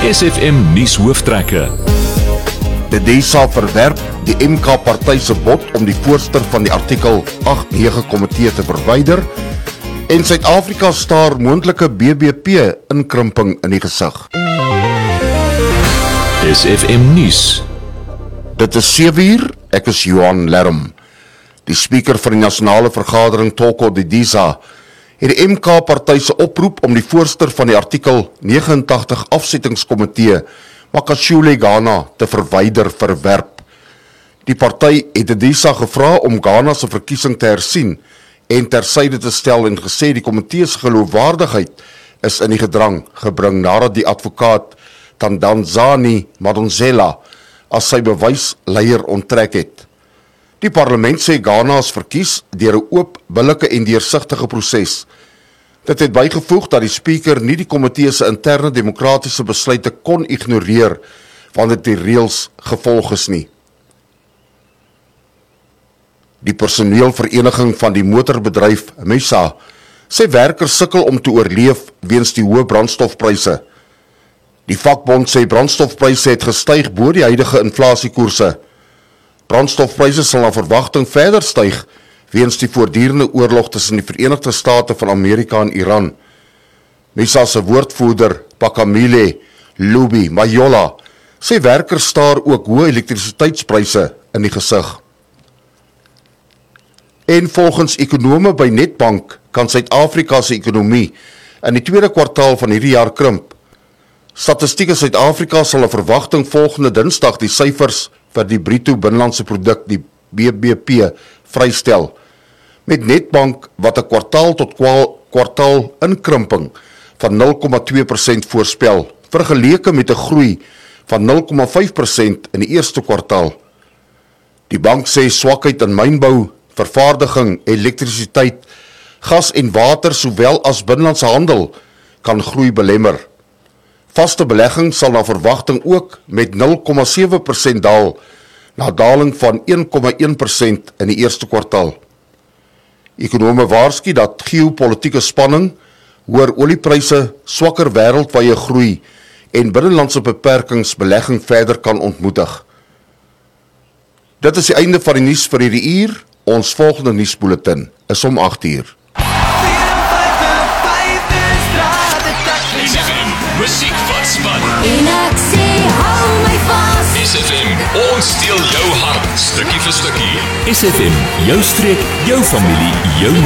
SFM nuus hooftrekke. Die DESA verwerp die MK-party se bod om die voorsteur van die artikel 8-9 komitee te verwyder en Suid-Afrika staar moontlike BBP-inkrimping in die gesig. SFM nuus. Dit is 7uur, ek is Johan Lerm. Die speaker van die nasionale vergadering Toko Didiza het die MK-party se oproep om die voorsteur van die artikel 89 afsettingskomitee Makashule Ghana te verwyder verwerp. Die party het Didiza gevra om Ghana se verkiesing te hersien en tersyde te stel en gesê die komitee se geloofwaardigheid is in die gedrang gebring nadat die advokaat Tandanzani Madonsela as sy bewysleier onttrek het. Die parlement sê Ghana is verkies deur 'n oop, billike en deursigtige proses. Dit het bygevoeg dat die speaker nie die komitee se interne demokratiese besluite kon ignoreer wanneer die reëls gevolg is nie. Die personeelvereniging van die motorbedryf MESA sê werkers sukkel om te oorleef weens die hoë brandstofpryse. Die vakbond sê brandstofpryse het gestyg bo die huidige inflasiekoerse. Brandstofpryse sal na verwagting verder styg weens die voortdurende oorlog tussen die Verenigde State van Amerika en Iran. MESA se woordvoerder Pakamile Lubi Mayola sê werkers staar ook hoë elektrisiteitspryse in die gesig. En volgens ekonome by Nedbank kan Suid-Afrika se ekonomie in die tweede kwartaal van hierdie jaar krimp. Statistiek in Suid-Afrika sal 'n verwagting volgende Dinsdag die syfers vir die bruto binnelandse produk, die BBP, vrystel. Met Nedbank wat 'n kwartaal tot kwartaal inkrimping van 0,2% voorspel, vergeleke met 'n groei van 0,5% in die eerste kwartaal. Die bank sê swakheid in mynbou, vervaardiging, elektrisiteit, gas en water sowel as binnelandse handel kan groei belemmer. Vaste belegging sal na verwagting ook met 0,7% daal, na daling van 1,1% in die eerste kwartaal. Ekonome waarsku dat geopolitiese spanning, hoër oliepryse, swakker wêreldwye groei en binnelandse beperkings belegging verder kan ontmoedig. Dit is die einde van die nuus vir hierdie uur. Ons volgende nuusbulletin is om 8uur. Musiek wat span. En ek sê, hou my vas. SFM, ons steel jou hart, stukkie vir stukkie. SFM, jou streek, jou familie, jou